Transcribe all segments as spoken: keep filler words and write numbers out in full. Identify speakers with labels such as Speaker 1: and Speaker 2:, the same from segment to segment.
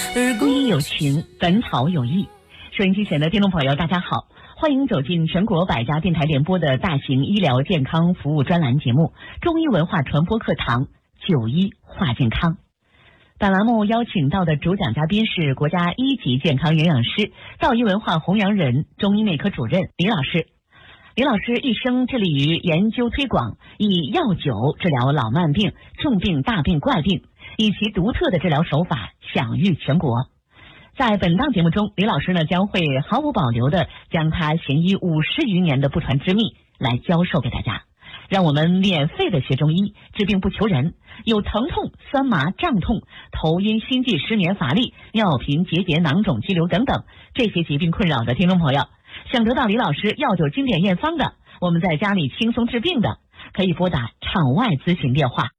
Speaker 1: 中医有情，本草有益。收音机前的听众朋友，大家好，欢迎走进全国百家电台联播的大型医疗健康服务专栏节目《中医文化传播课堂·九医话健康》。本栏目邀请到的主讲嘉宾是国家一级健康营养师、道医文化弘扬人、中医内科主任李老师。李老师一生致力于研究推广，以药酒治疗老慢病、重病、大病、怪病，以其独特的治疗手法享誉全国。在本档节目中，李老师呢将会毫无保留地将他行医五十余年的不传之秘来教授给大家，让我们免费的学中医，治病不求人。有疼痛、酸麻、胀痛、头晕、心悸、失眠、乏力、尿频、结节、囊肿、肌瘤等等这些疾病困扰的听众朋友，想得到李老师药酒经典验方的，我们在家里轻松治病的，可以拨打场外咨询电话。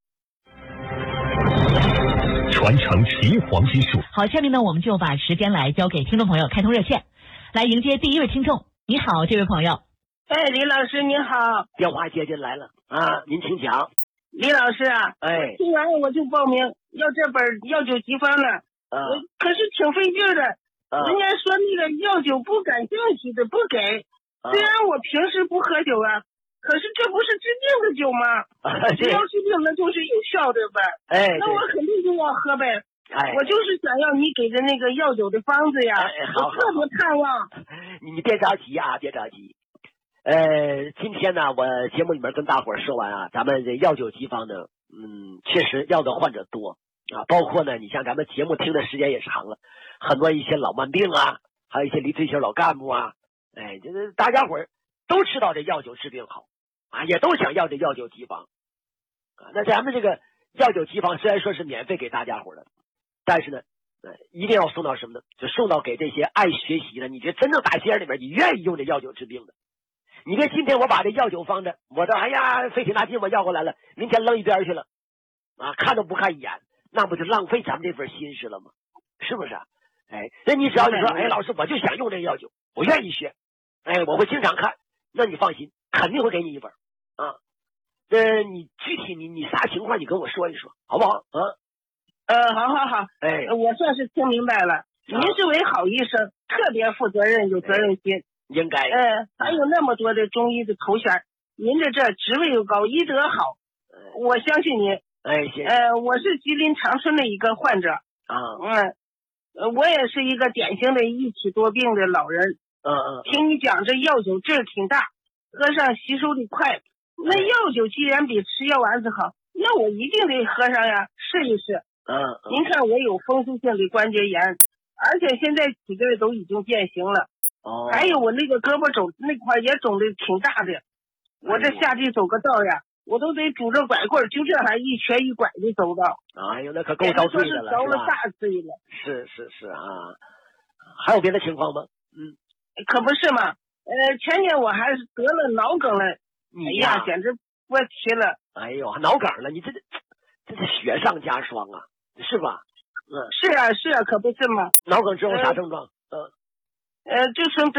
Speaker 2: 传承岐黄医术。
Speaker 1: 好，下面呢我们就把时间来交给听众朋友，开通热线，来迎接第一位听众。你好，这位朋友。
Speaker 3: 哎，李老师你好。
Speaker 4: 电话接进来了啊，您请讲。
Speaker 3: 李老师啊，
Speaker 4: 哎，
Speaker 3: 听完我就报名要这本药酒急方了，
Speaker 4: 呃，
Speaker 3: 可是挺费劲的。
Speaker 4: 呃、
Speaker 3: 人家说那个药酒不感兴趣的不给，
Speaker 4: 呃、
Speaker 3: 虽然我平时不喝酒啊，可是这不是治病的酒吗？
Speaker 4: 呃、
Speaker 3: 只要治病那就是有效的呗。
Speaker 4: 哎，
Speaker 3: 那我肯定就要喝呗。
Speaker 4: 哎，
Speaker 3: 我就是想要你给的那个药酒的方子呀，
Speaker 4: 哎、好
Speaker 3: 我特别盼望。
Speaker 4: 你你别着急啊，别着急。呃，今天呢，我节目里面跟大伙儿说完啊，咱们这药酒急方呢，嗯，确实要的患者多啊，包括呢，你像咱们节目听的时间也长了，很多一些老慢病啊，还有一些离退休老干部啊，哎，就是大家伙儿都知道这药酒治病好啊，也都想要这药酒急方啊。那咱们这个药酒急方虽然说是免费给大家伙儿的，但是呢，呃，一定要送到什么呢？就送到给这些爱学习的，你觉得真正打心眼里面你愿意用这药酒治病的。你别今天我把这药酒方的，我这哎呀费劲大劲我要过来了，明天扔一边去了，啊，看都不看一眼，那不就浪费咱们这份心思了吗？是不是？哎，那你只要你说，哎，老师我就想用这药酒，我愿意学，哎，我会经常看，那你放心，肯定会给你一本啊。呃，你具体你你啥情况你跟我说一说，好不好？啊，
Speaker 3: 呃，好好好，
Speaker 4: 哎，
Speaker 3: 我算是听明白了。您是位好医生，特别负责任，有责任心。
Speaker 4: 应该，
Speaker 3: 呃，还有那么多的中医的头衔，您的这职位又高，医德好，我相信您。
Speaker 4: 哎，谢谢。
Speaker 3: 呃，我是吉林长春的一个患者
Speaker 4: 啊，
Speaker 3: 嗯，呃，我也是一个典型的一体多病的老人。
Speaker 4: 嗯嗯。
Speaker 3: 听你讲这药酒劲儿挺大，喝上吸收的快。那药酒既然比吃药丸子好，那我一定得喝上呀，试一试。
Speaker 4: 嗯嗯。
Speaker 3: 您看我有风湿性的关节炎，而且现在体质都已经变形了。
Speaker 4: 哦，
Speaker 3: 还有我那个胳膊肘那块也肿的挺大的，我这下地走个道呀，我都得拄着拐棍，就这还一瘸一拐的走道。
Speaker 4: 哎呦，那可够遭罪的了，
Speaker 3: 遭了大罪了。
Speaker 4: 是是是啊，还有别的情况吗？嗯，
Speaker 3: 可不是嘛。呃，前年我还是得了脑梗了，
Speaker 4: 你
Speaker 3: 呀、哎呀，简直不提了。
Speaker 4: 哎呦，脑梗了，你这这是雪上加霜啊，是吧？嗯，
Speaker 3: 是啊是啊，可不是嘛。
Speaker 4: 脑梗之后啥症状？嗯。
Speaker 3: 呃，就从